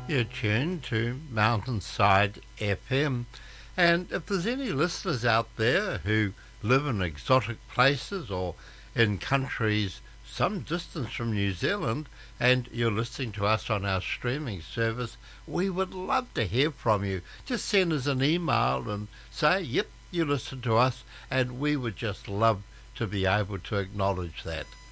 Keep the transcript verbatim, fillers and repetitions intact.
You're tuned to Mountainside F M, and if there's any listeners out there who live in exotic places or in countries some distance from New Zealand and you're listening to us on our streaming service, we would love to hear from you. Just send us an email and say, yep, you listen to us, and we would just love to be able to acknowledge that.